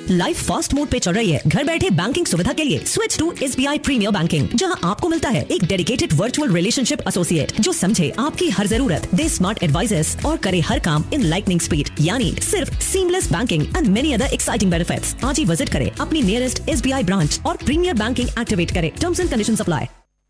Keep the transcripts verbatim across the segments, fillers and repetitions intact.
Life fast mode पे चल रही है। घर बैठे बैंकिंग सुविधा के लिए switch to SBI premiere banking, जहां आपको मिलता है एक डेडिकेटेड वर्चुअल रिलेशनशिप एसोसिएट जो समझे आपकी हर जरूरत, दे स्मार्ट एडवाइजेस और करे हर काम इन लाइटनिंग स्पीड, यानी सिर्फ seamless banking and many other exciting benefits. आज ही विजिट करें अपनी नियरेस्ट एसबीआई ब्रांच और प्रीमियर बैंकिंग एक्टिवेट करें। Terms and conditions apply.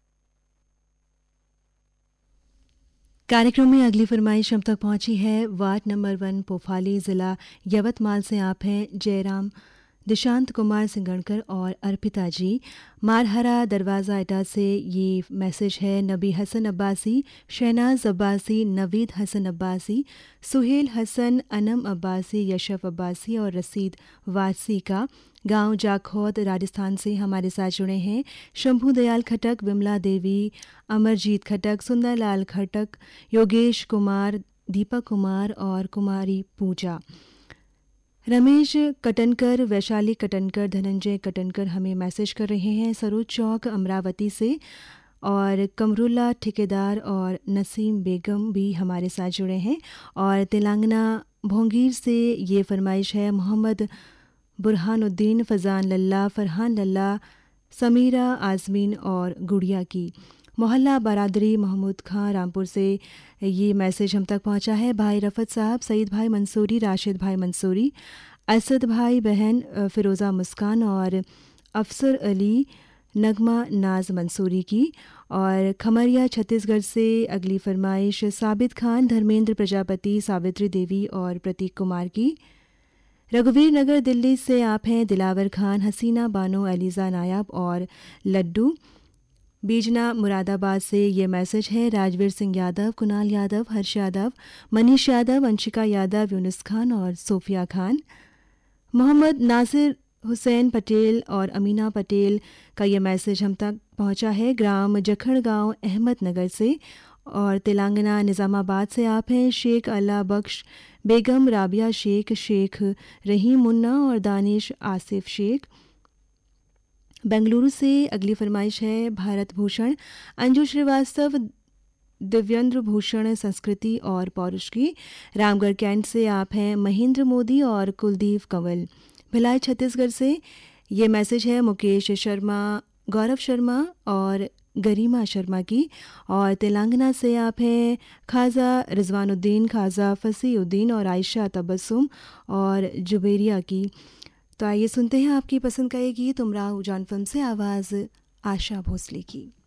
कार्यक्रम में अगली फरमाइश हम तक पहुंची है। वार्ड नंबर वन पोफाली, जिला यवतमाल से आप हैं जयराम दिशांत कुमार सिंगणकर और अर्पिता जी। मारहरा दरवाज़ा इटा से ये मैसेज है। नबी हसन अब्बासी, शहनाज अब्बासी, नवीद हसन अब्बासी, सुहेल हसन, अनम अब्बासी, यशफ अब्बासी और रसीद वारसी का। गांव जाखौद राजस्थान से हमारे साथ जुड़े हैं शंभू दयाल खटक, विमला देवी, अमरजीत खटक, सुंदरलाल खटक, योगेश कुमार, दीपक कुमार और कुमारी पूजा। रमेश कटनकर, वैशाली कटनकर, धनंजय कटनकर हमें मैसेज कर रहे हैं सरोज चौक अमरावती से। और कमरुल्ला ठेकेदार और नसीम बेगम भी हमारे साथ जुड़े हैं। और तेलंगाना भोंगीर से ये फरमाइश है मोहम्मद बुरहानुद्दीन, फ़ज़ान लल्ला, फ़रहान लल्ला, समीरा आज़मीन और गुड़िया की। मोहल्ला बरादरी महमूद खां रामपुर से ये मैसेज हम तक पहुंचा है। भाई रफ़त साहब, सईद भाई मंसूरी, राशिद भाई मंसूरी, असद भाई बहन फ़िरोज़ा मुस्कान और अफसर अली, नगमा नाज मंसूरी की। और खमरिया छत्तीसगढ़ से अगली फरमाइश साबित खान, धर्मेंद्र प्रजापति, सावित्री देवी और प्रतीक कुमार की। रघुवीर नगर दिल्ली से आप हैं दिलावर खान, हसीना बानो, एलिज़ा नायाब और लड्डू। बीजना मुरादाबाद से ये मैसेज है राजवीर सिंह यादव, कुणाल यादव, हर्ष यादव, मनीष यादव, अंशिका यादव, यूनुस खान और सोफिया खान। मोहम्मद नासिर हुसैन पटेल और अमीना पटेल का ये मैसेज हम तक पहुंचा है ग्राम जखड़ गांव अहमदनगर से। और तेलंगाना निज़ामाबाद से आप हैं शेख अल्लाह बख्श, बेगम राबिया शेख, शेख रहीम मुन्ना और दानिश आसिफ शेख। बेंगलुरु से अगली फरमाइश है भारत भूषण, अंजू श्रीवास्तव, दिव्येंद्र भूषण, संस्कृति और पौरुष की। रामगढ़ कैंट से आप हैं महेंद्र मोदी और कुलदीप कंवल। भिलाई छत्तीसगढ़ से ये मैसेज है मुकेश शर्मा, गौरव शर्मा और गरिमा शर्मा की। और तेलंगाना से आप हैं खाजा रिजवानुद्दीन, खाजा फसीउद्दीन और आयशा तबस्सुम और जुबेरिया की। तो आइए सुनते हैं आपकी पसंद का ये गीत उमराव जान फिल्म से, आवाज़ आशा भोसले की।